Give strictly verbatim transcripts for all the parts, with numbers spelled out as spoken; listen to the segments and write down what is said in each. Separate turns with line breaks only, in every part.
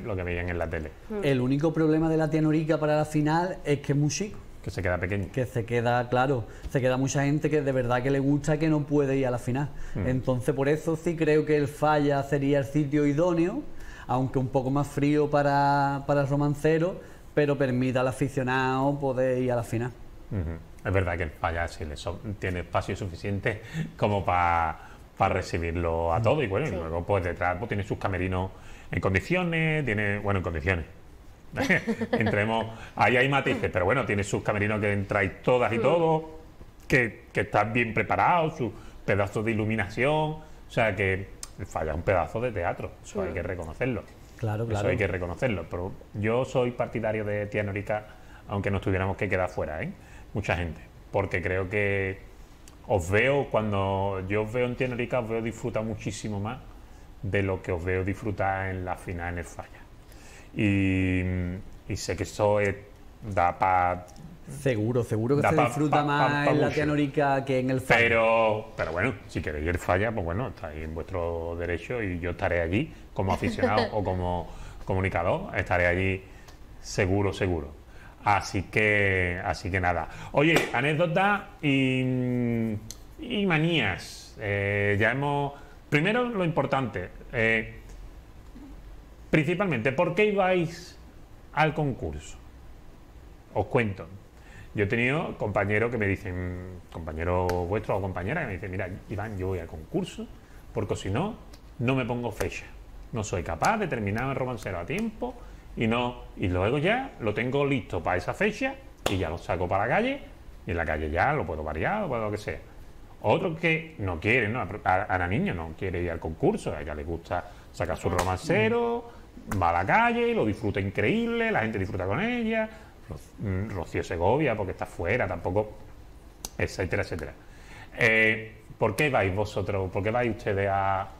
lo que veían en la tele.
El único problema de la tía Norica para la final es que es muy chico.
Que se queda pequeño.
Que se queda, claro, se queda mucha gente que de verdad que le gusta y que no puede ir a la final. Mm. Entonces, por eso sí creo que el Falla sería el sitio idóneo, aunque un poco más frío para, para el romancero, pero permite al aficionado poder ir a la final.
Uh-huh. Es verdad que el Falla sí le so- tiene espacio suficiente como para pa recibirlo a todo, y bueno, sí. Y luego pues detrás pues, tiene sus camerinos en condiciones, tiene, bueno, en condiciones. Entremos, ahí hay matices, pero bueno, tiene sus camerinos que entráis todas y todos, que, que están bien preparados, sus pedazos de iluminación, o sea que el Falla es un pedazo de teatro, eso sí. Hay que reconocerlo.
Claro, claro.
Eso hay que reconocerlo, pero yo soy partidario de Tía Norica, aunque nos tuviéramos que quedar fuera, ¿eh? Mucha gente, porque creo que os veo, cuando yo os veo en Tía Norica, os veo disfrutar muchísimo más de lo que os veo disfrutar en la final en el Falla. Y, y sé que eso es, da para...
Seguro, seguro que se pa, disfruta pa, más pa, pa, en la Tía Norica que en el Falla.
Pero, pero bueno, si queréis el Falla, pues bueno, estáis en vuestro derecho y yo estaré allí como aficionado o como comunicador, estaré allí seguro, seguro. Así que, así que nada. Oye, anécdota y, y manías. Eh, ya hemos... Primero, lo importante. Eh, principalmente, ¿por qué ibais al concurso? Os cuento. Yo he tenido compañeros que me dicen, compañeros vuestros o compañeras, que me dicen, mira, Iván, yo voy al concurso, porque si no, no me pongo fecha. No soy capaz de terminar el romancero a tiempo y no y luego ya lo tengo listo para esa fecha y ya lo saco para la calle y en la calle ya lo puedo variar o puedo lo que sea. Otros que no quieren, ¿no? A, a la niña no quiere ir al concurso, a ella le gusta sacar su romancero, va a la calle y lo disfruta increíble, la gente disfruta con ella. Rocío Segovia porque está fuera, tampoco, etcétera, etcétera. Eh, ¿Por qué vais vosotros, por qué vais ustedes a, a,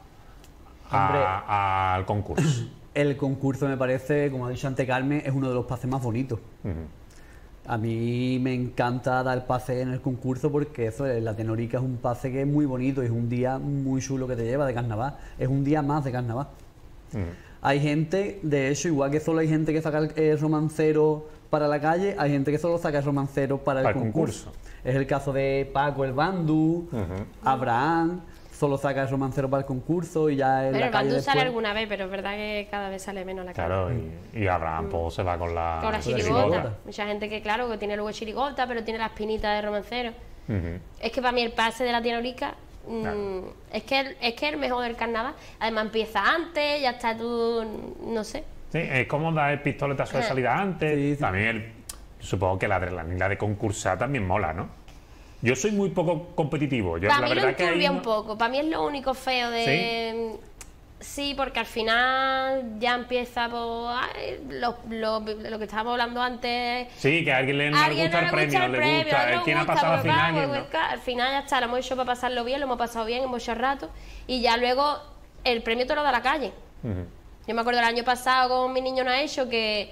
a, al concurso?
El concurso me parece, como ha dicho antes Carmen, es uno de los pases más bonitos. Uh-huh. A mí me encanta dar el pase en el concurso porque eso, la Tía Norica es un pase que es muy bonito y es un día muy chulo que te lleva de carnaval. Es un día más de carnaval. Uh-huh. Hay gente, de hecho, igual que solo hay gente que saca el, el romancero para la calle, hay gente que solo saca el romancero para el para concurso. concurso. Es el caso de Paco el Bandú, uh-huh. Abraham, solo saca el romancero para el concurso y ya en
pero
la
el
calle
Bandú
después...
sale alguna vez, pero es verdad que cada vez sale menos la calle.
Claro, y, y Abraham mm. pues se va con la,
con la chirigota. Mucha gente que, claro, que tiene luego chirigota, pero tiene la espinita de romancero. Uh-huh. Es que para mí el pase de la Tía Norica... Claro. Es que es que el mejor del carnaval. Además empieza antes, ya está tú, no sé.
Sí, es como dar el pistoletazo de salida antes. Sí, sí. También el, supongo que la adrenalina de concursar también mola, ¿no? Yo soy muy poco competitivo. Yo,
para
la
mí
verdad
lo enturbia
no...
un poco. Para mí es lo único feo de... ¿Sí? Sí, porque al final ya empieza por ay, lo, lo, lo que estábamos hablando antes.
Sí, que a alguien le, no le gusta el premio, no le gusta, quién ha pasado al final.
Claro, no. Al final ya está, lo hemos hecho para pasarlo bien, lo hemos pasado bien en muchos ratos y ya luego el premio te lo da la calle. Uh-huh. Yo me acuerdo el año pasado con mi niño no ha hecho que,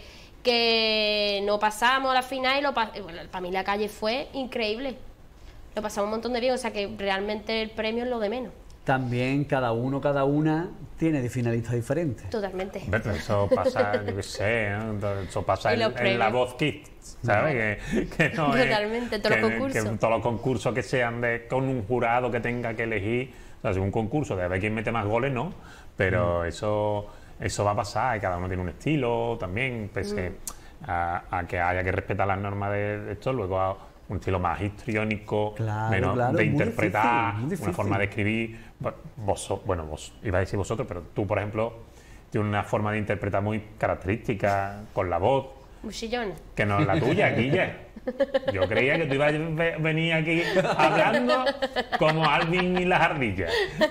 que no pasamos a la final y lo bueno, para mí la calle fue increíble. Lo pasamos un montón de bien, o sea que realmente el premio es lo de menos.
También cada uno, cada una tiene de finalistas diferentes.
Totalmente.
Eso pasa, yo qué sé, ¿no? Eso pasa en, en la Voz Kids, ¿sabes? No. Que, que no
Totalmente,
es,
todos
que,
los concursos.
Que todos los concursos que sean de, con un jurado que tenga que elegir, o sea, si un concurso de ver quién mete más goles, no, pero mm. eso, eso va a pasar y cada uno tiene un estilo también, pese mm. a, a que haya que respetar las normas de, de esto, luego a, un estilo más histriónico,
claro,
menos
claro,
de interpretar,
difícil, difícil.
Una forma de escribir. Vos, bueno, vos iba a decir vosotros, pero tú, por ejemplo, tienes una forma de interpretar muy característica con la voz.
Muchillona.
Que no es la tuya, Guille. Yo creía que tú ibas a venir aquí hablando como Alvin y las ardillas.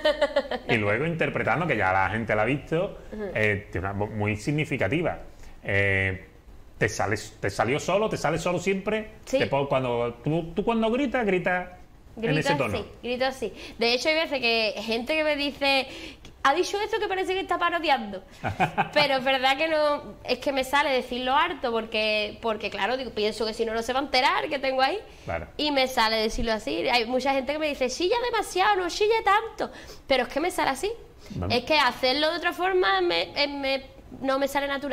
Y luego interpretando, que ya la gente la ha visto, eh, tiene una voz muy significativa. Eh, ¿Te, sales, ¿Te salió solo? ¿Te sale solo siempre?
Sí.
Te, cuando, tú, tú cuando gritas, gritas en ese tono.
Sí, grito así. De hecho, hay veces que gente que me dice, ha dicho esto que parece que está parodiando. Pero es verdad que no, es que me sale decirlo harto porque, porque claro, digo, pienso que si no, no se va a enterar que tengo ahí.
Claro. Y
me sale decirlo así. Hay mucha gente que me dice, chilla demasiado, no chille tanto. Pero es que me sale así. Bueno. Es que hacerlo de otra forma me, me, no me sale natural.